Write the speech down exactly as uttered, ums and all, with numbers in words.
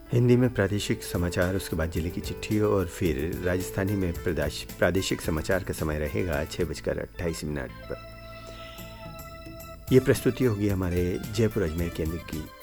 हिंदी में प्रादेशिक समाचार, उसके बाद जिले की चिट्ठी और फिर राजस्थानी में प्रादेशिक समाचार का समय रहेगा छः बजकर अट्ठाईस मिनट पर। यह प्रस्तुति होगी हमारे जयपुर अजमेर केंद्र की।